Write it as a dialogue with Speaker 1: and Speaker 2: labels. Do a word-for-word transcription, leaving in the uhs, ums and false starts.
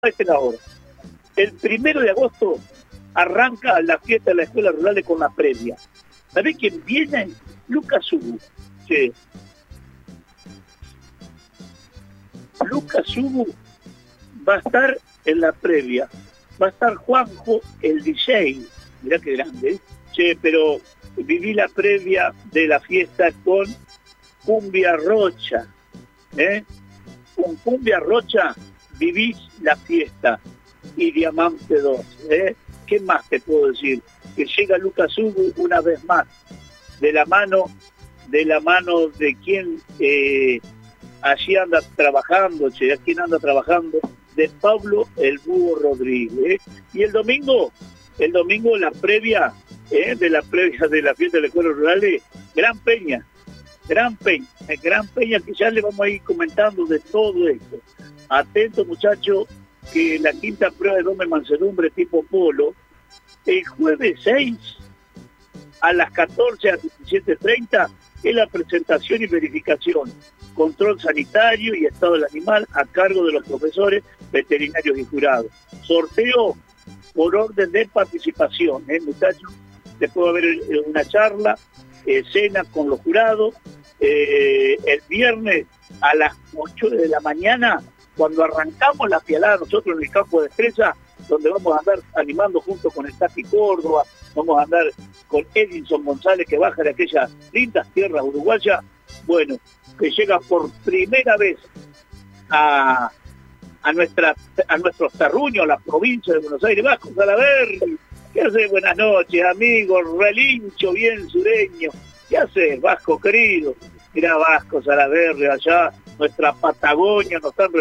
Speaker 1: Esta es la hora. El primero de agosto arranca la fiesta de la Escuela Rural con la previa. ¿Sabés quién viene? Lucas Hugo. Sí. Lucas Hugo va a estar en la previa. Va a estar Juanjo, el D J. Mirá qué grande, ¿eh? Che, pero viví la previa de la fiesta con Cumbia Rocha. ¿Eh? Con Cumbia Rocha vivís la fiesta y Diamante dos. ¿Eh? ¿Qué más te puedo decir? Que llega Lucas Hugo una vez más, de la mano de la mano de quien eh, allí anda trabajando, che, quien anda trabajando, de Pablo el Búho Rodríguez. ¿Eh? Y el domingo, el domingo la previa, ¿eh? de la previa de la fiesta de la Escuela Rural, Gran Peña, Gran Peña, Gran Peña, que ya le vamos a ir comentando de todo esto. Atento, muchachos, que la quinta prueba de Dome Mansedumbre tipo polo, el jueves seis a las catorce a diecisiete treinta es la presentación y verificación, control sanitario y estado del animal a cargo de los profesores, veterinarios y jurados. Sorteo por orden de participación, ¿eh, muchachos? Después va a haber una charla, eh, cena con los jurados, eh, el viernes a las ocho de la mañana, cuando arrancamos la fialada nosotros en el campo de Estrella, donde vamos a andar animando junto con el Tati Córdoba, vamos a andar con Edinson González, que baja de aquellas lindas tierras uruguayas, bueno, que llega por primera vez a, a, nuestra, a nuestros terruños, a la provincia de Buenos Aires. Vasco Salaverry, ¿qué haces? Buenas noches, amigos, relincho bien sureño. ¿Qué haces, Vasco querido? Mirá, Vasco Salaverry, allá, nuestra Patagonia, nos están